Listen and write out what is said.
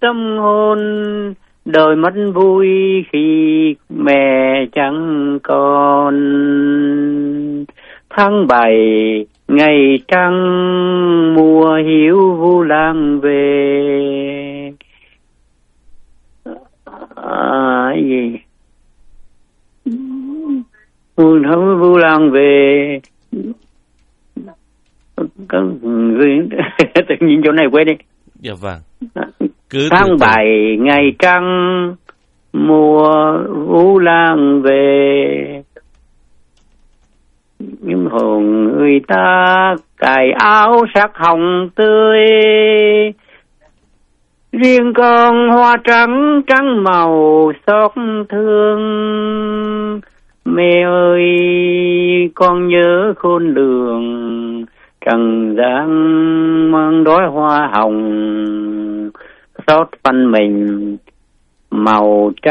tâm hồn, đời mất vui khi mẹ chẳng còn. Tháng 7 ngày trăng, mùa hiu vu lang về. Gì vu lang về. Tự nhiên chỗ này quên đi. Dạ vâng. Tháng 7 ngày trăng, mùa vu lang về. Những hồn người ta cài áo sắc hồng tươi, riêng con hoa trắng trắng màu xót thương. Mẹ ơi con nhớ khôn lường, trần gian mang đóa hoa hồng xót phân mình màu trắng.